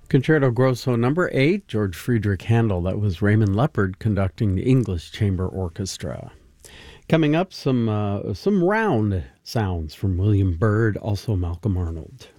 Concerto Grosso number 8, George Friedrich Handel. That was Raymond Leppard conducting the English Chamber Orchestra. Coming up, some round sounds from William Byrd, also Malcolm Arnold.